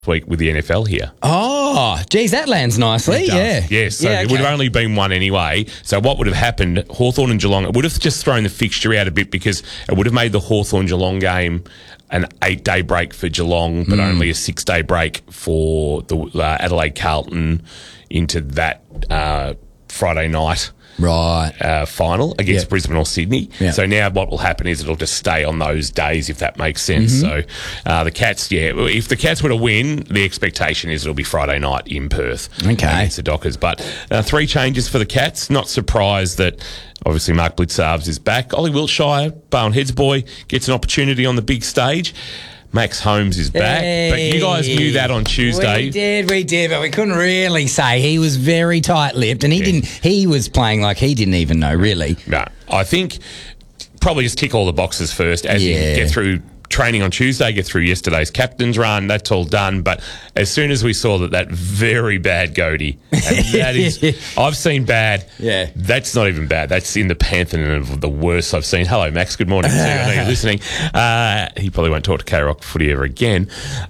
week with the NFL here. Oh, geez, that lands nicely. Yeah. Yes, so it would have only been one anyway. So what would have happened, Hawthorn and Geelong, it would have just thrown the fixture out a bit because it would have made the Hawthorn-Geelong game an 8-day break for Geelong, but only a 6-day break for the Adelaide-Carlton into that Friday night. Right. Final against Brisbane or Sydney. Yeah. So now what will happen is it'll just stay on those days, if that makes sense. So the Cats, if the Cats were to win, the expectation is it'll be Friday night in Perth against the Dockers. But 3 changes for the Cats. Not surprised that obviously Mark Blitzarves is back. Ollie Wiltshire, Bowen Heads boy, gets an opportunity on the big stage. Max Holmes is back, but you guys knew that on Tuesday. We did, but we couldn't really say. He was very tight-lipped, and he was playing like he didn't even know, really. No, I think probably just tick all the boxes first as you get through training on Tuesday, get through yesterday's captain's run, that's all done. But as soon as we saw that very bad goatee, and that is, I've seen bad. Yeah. That's not even bad. That's in the pantheon of the worst I've seen. Hello, Max. Good morning. I know you're listening. He probably won't talk to K-Rock footy ever again.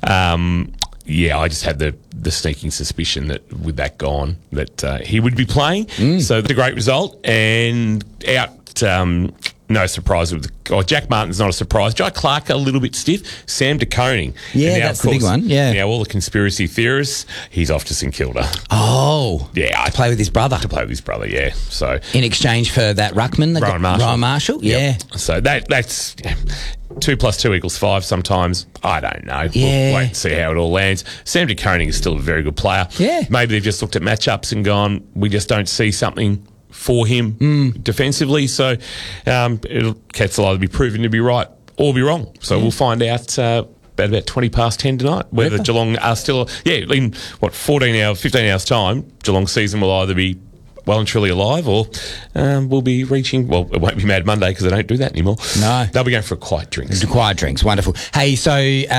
I just had the sneaking suspicion that with that gone, that he would be playing. So it's a great result. And out... no surprise with Jack Martin's not a surprise. Jai Clark a little bit stiff. Sam De Koning. Yeah, that's the big one. Yeah. Now all the conspiracy theorists, he's off to St Kilda. Oh. Yeah. To play with his brother. Yeah. So in exchange for that ruckman, Rowan Marshall. Yeah. So that's 2 + 2 = 5 sometimes. I don't know. We'll wait and see how it all lands. Sam De Koning is still a very good player. Yeah. Maybe they've just looked at matchups and gone, we just don't see something for him defensively. So Cats will either be proven to be right or be wrong. So we'll find out about 20 past 10 tonight whether Geelong are still... in 15 hours time, Geelong's season will either be well and truly alive or we'll be reaching... Well, it won't be Mad Monday because they don't do that anymore. No. They'll be going for quiet drinks. Quiet drinks, wonderful. Hey, so,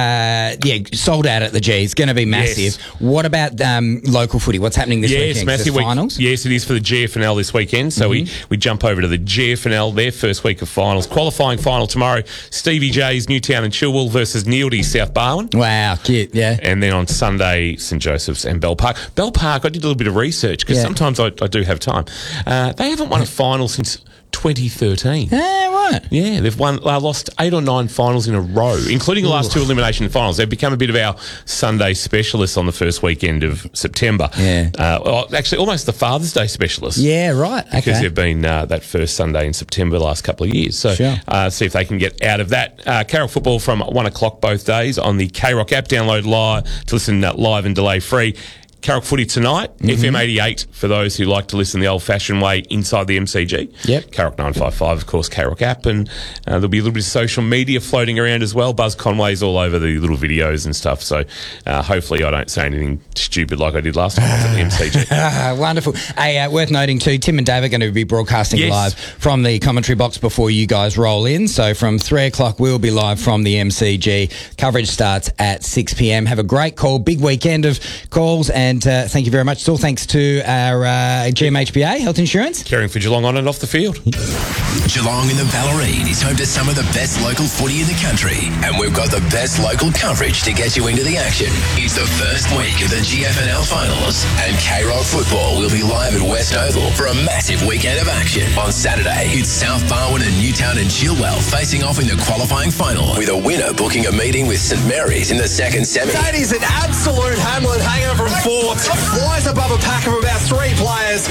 sold out at the G. It's going to be massive. Yes. What about local footy? What's happening this weekend? Massive finals? Yes, it is for the GFNL this weekend. So we jump over to the GFNL, their first week of finals. Qualifying final tomorrow, Stevie J's Newtown and Chilwell versus Neildy South Barwon. Wow, cute, yeah. And then on Sunday, St Joseph's and Bell Park. Bell Park, I did a little bit of research because sometimes I do have time. They haven't won a final since 2013. Right. Yeah, they've lost 8 or 9 finals in a row, including the last 2 elimination finals. They've become a bit of our Sunday specialists on the first weekend of September. Yeah. Actually, almost the Father's Day specialists. Yeah, right. Okay. Because they've been that first Sunday in September the last couple of years. So see if they can get out of that. K-Rock football from 1 o'clock both days on the K-Rock app. Download live to listen live and delay free. K-Rock footy tonight, FM 88 for those who like to listen the old-fashioned way inside the MCG. Yep. K-Rock 955, of course, K-Rock app. And there'll be a little bit of social media floating around as well. Buzz Conway's all over the little videos and stuff. So hopefully I don't say anything stupid like I did last time at the MCG. Wonderful. Hey, worth noting too, Tim and Dave are going to be broadcasting live from the commentary box before you guys roll in. So from 3 o'clock, we'll be live from the MCG. Coverage starts at 6 p.m. Have a great call. Big weekend of calls and thank you very much. Still thanks to our GMHBA Health Insurance. Caring for Geelong on and off the field. Geelong in the Ballerine is home to some of the best local footy in the country, and we've got the best local coverage to get you into the action. It's the first week of the GFNL finals, and K-Rock football will be live at West Oval for a massive weekend of action. On Saturday, it's South Barwon and Newtown and Chilwell facing off in the qualifying final, with a winner booking a meeting with St Mary's in the second semi. That is an absolute Hamlin hanger from fourth. Flies above a pack of about 3 players.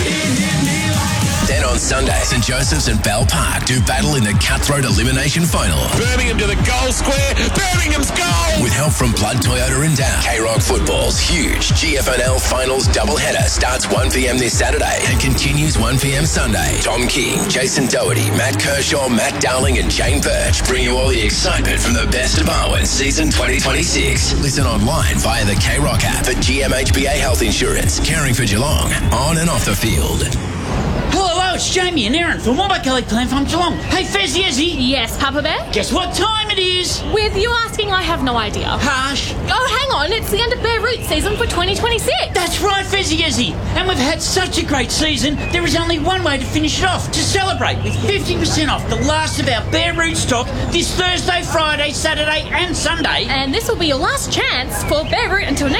Then on Sunday, St Joseph's and Bell Park do battle in the cutthroat elimination final. Birmingham to the goal square. Birmingham's goal! With help from Blood Toyota and Dow. K-Rock football's huge GFNL finals doubleheader starts 1 p.m. this Saturday and continues 1 p.m. Sunday. Tom King, Jason Doherty, Matt Kershaw, Matt Dowling and Jane Birch bring you all the excitement from the best of Barwon season 2026. Listen online via the K-Rock app at GMHBA Health Insurance. Caring for Geelong on and off the field. Hello, Oh, it's Jamie and Aaron from Wabakelly Clan from Geelong. Hey, Fezzy, Yes, Papa Bear? guess what time it is? With you asking, I have no idea. Harsh. Oh, hang on, it's the end of Bear Root season for 2026. That's right, Fezzy. And we've had such a great season, there is only one way to finish it off, to celebrate with 50% off the last of our Bear Root stock this Thursday, Friday, Saturday and Sunday. And this will be your last chance for Bear Root until next